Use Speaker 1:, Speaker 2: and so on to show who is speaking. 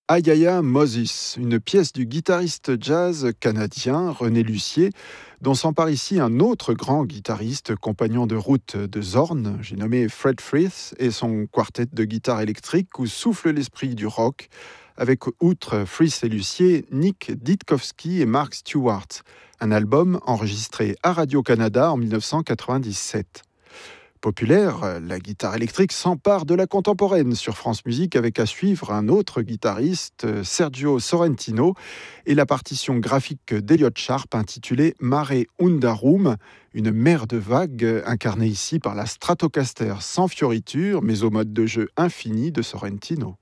Speaker 1: Ayaya Moses, une pièce du guitariste jazz canadien René Lucier, dont s'empare ici un autre grand guitariste, compagnon de route de Zorn, j'ai nommé Fred Frith, et son quartet de guitare électrique où souffle l'esprit du rock, avec outre Frith et Lucier, Nick Ditkowski et Mark Stewart, un album enregistré à Radio-Canada en 1997. Populaire, la guitare électrique s'empare de la contemporaine sur France Musique avec à suivre un autre guitariste, Sergio Sorrentino, et la partition graphique d'Elliott Sharp intitulée Mare Undarum, une mer de vagues incarnée ici par la Stratocaster sans fioriture mais au mode de jeu infini de Sorrentino.